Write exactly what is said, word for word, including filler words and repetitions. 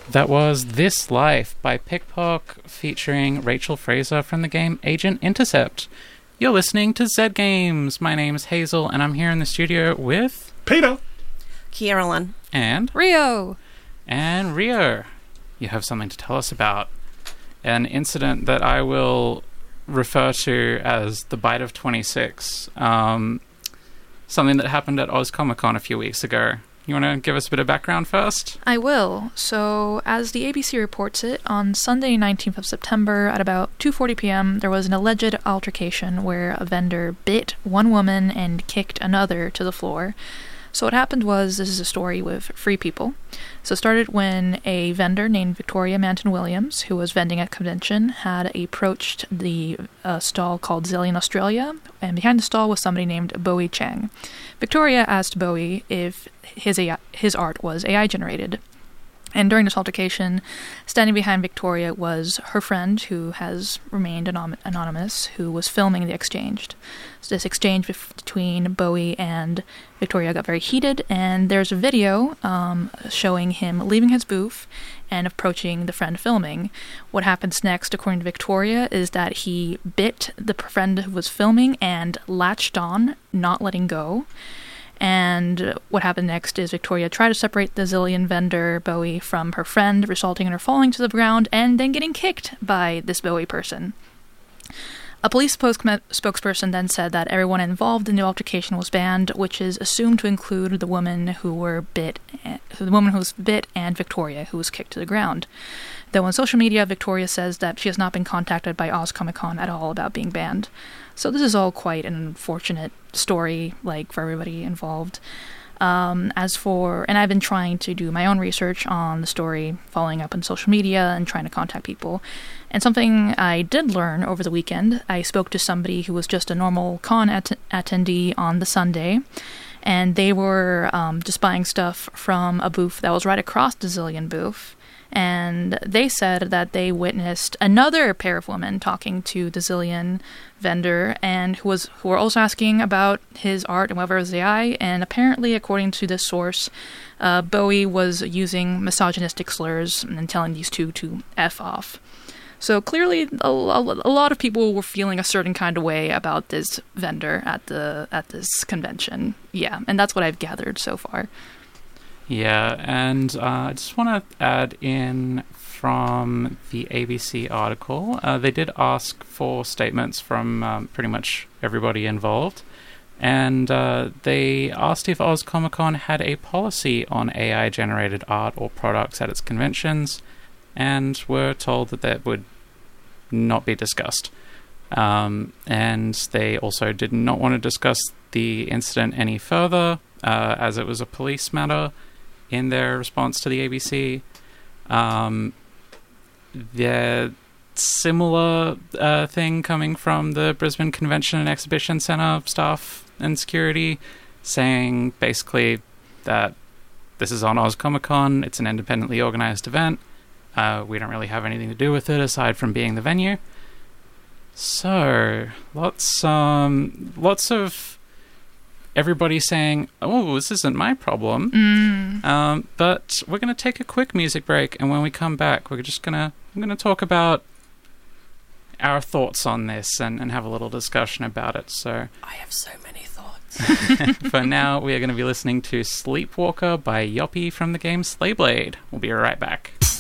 That was This Life by Pickpock featuring Rachel Fraser from the game Agent Intercept. You're listening to Zed Games. My name is Hazel, and I'm here in the studio with... Peter. Carolyn. And... Rio. And Rio. You have something to tell us about. An incident that I will refer to as the Bite of twenty-six. Um, something that happened at Oz Comic Con a few weeks ago. You want to give us a bit of background first? I will. So, as the A B C reports it, on Sunday, nineteenth of September, at about two forty p.m., there was an alleged altercation where a vendor bit one woman and kicked another to the floor. So what happened was, this is a story with three people. So it started when a vendor named Victoria Manton Williams, who was vending at a convention, had approached the uh, stall called Zillion Australia, and behind the stall was somebody named Bowie Chang. Victoria asked Bowie if his A I, his art was A I generated. And during this altercation, standing behind Victoria was her friend, who has remained anon- anonymous, who was filming the exchange. So this exchange bef- between Bowie and Victoria got very heated, and there's a video um, showing him leaving his booth and approaching the friend filming. What happens next, according to Victoria, is that he bit the friend who was filming and latched on, not letting go. And what happened next is Victoria tried to separate the Zillion vendor, Bowie, from her friend, resulting in her falling to the ground and then getting kicked by this Bowie person. A police spokesman- spokesperson then said that everyone involved in the altercation was banned, which is assumed to include the woman who were bit, the woman who was bit, and Victoria, who was kicked to the ground. Though on social media, Victoria says that she has not been contacted by Oz Comic Con at all about being banned. So this is all quite an unfortunate story, like, for everybody involved. Um, as for, and I've been trying to do my own research on the story, following up on social media and trying to contact people. And something I did learn over the weekend, I spoke to somebody who was just a normal con att- attendee on the Sunday, and they were um, just buying stuff from a booth that was right across the Zillion booth. And they said that they witnessed another pair of women talking to the Zillion vendor, and who was who were also asking about his art and whether it was A I. And apparently, according to this source, uh, Bowie was using misogynistic slurs and telling these two to F off. So clearly, a, a lot of people were feeling a certain kind of way about this vendor at the at this convention. Yeah, and that's what I've gathered so far. Yeah, and uh, I just want to add in from the A B C article, uh, they did ask for statements from um, pretty much everybody involved, and uh, they asked if Oz Comic Con had a policy on A I-generated art or products at its conventions, and were told that that would not be discussed. Um, and they also did not want to discuss the incident any further, uh, as it was a police matter, in their response to the A B C. Um, the similar uh, thing coming from the Brisbane Convention and Exhibition Centre staff and security, saying basically that this is on Oz Comic Con, it's an independently organised event, uh, we don't really have anything to do with it aside from being the venue. So, lots, um, lots of everybody saying, oh, this isn't my problem. Mm. Um, but we're going to take a quick music break, and when we come back, we're just going to I'm going to talk about our thoughts on this and, and have a little discussion about it. So I have so many thoughts. for now, we are going to be listening to Sleepwalker by Yoppie from the game Slayblade. We'll be right back.